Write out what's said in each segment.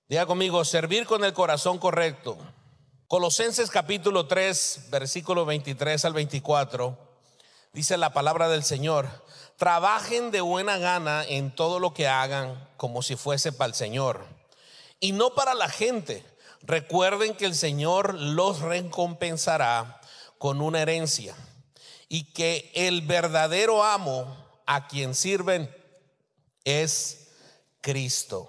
Diga conmigo, servir con el corazón correcto. Colosenses capítulo 3, versículo 23 al 24, dice la palabra del Señor: trabajen de buena gana en todo lo que hagan, como si fuese para el Señor y no para la gente. Recuerden que el Señor los recompensará con una herencia, y que el verdadero amo a quien sirven es Cristo.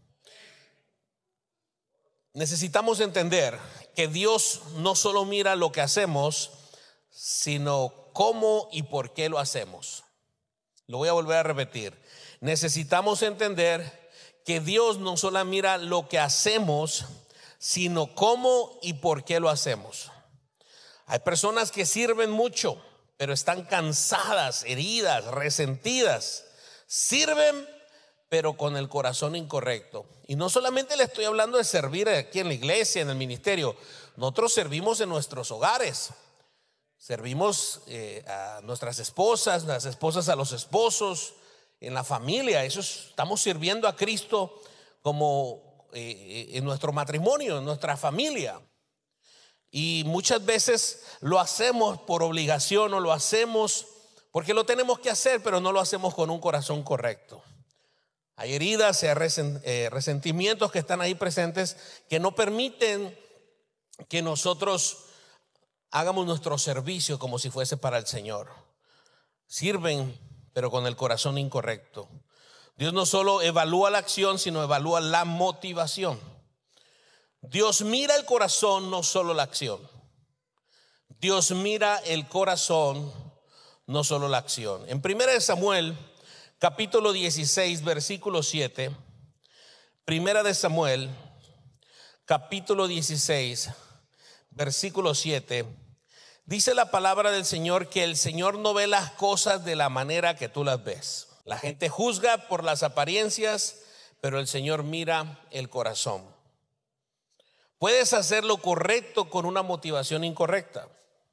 Necesitamos entender que Dios no solo mira lo que hacemos, sino cómo y por qué lo hacemos. Lo voy a volver a repetir. Necesitamos entender que Dios no solo mira lo que hacemos, sino cómo y por qué lo hacemos. Hay personas que sirven mucho, pero están cansadas, heridas, resentidas. Sirven, pero con el corazón incorrecto. Y no solamente le estoy hablando de servir aquí en la iglesia, en el ministerio. Nosotros servimos en nuestros hogares. Servimos a nuestras esposas, las esposas a los esposos, en la familia. Eso estamos sirviendo a Cristo como en nuestro matrimonio, en nuestra familia. Y muchas veces lo hacemos por obligación, o lo hacemos porque lo tenemos que hacer, pero no lo hacemos con un corazón correcto. Hay heridas, hay resentimientos que están ahí presentes, que no permiten que nosotros hagamos nuestro servicio como si fuese para el Señor. Sirven, pero con el corazón incorrecto. Dios no solo evalúa la acción, sino evalúa la motivación. Dios mira el corazón, no solo la acción. Dios mira el corazón, no solo la acción. En 1 Samuel capítulo 16, versículo 7. 1 Samuel capítulo 16, versículo 7. Dice la palabra del Señor que el Señor no ve las cosas de la manera que tú las ves. La gente juzga por las apariencias, pero el Señor mira el corazón. Puedes hacer lo correcto con una motivación incorrecta.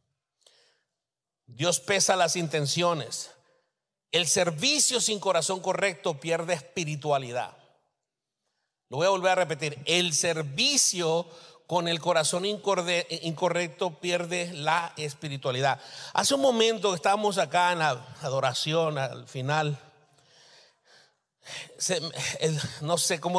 Dios pesa las intenciones. El servicio sin corazón correcto pierde espiritualidad. Lo voy a volver a repetir. El servicio con el corazón incorrecto pierde la espiritualidad. Hace un momento estábamos acá en la adoración, al final, no sé cómo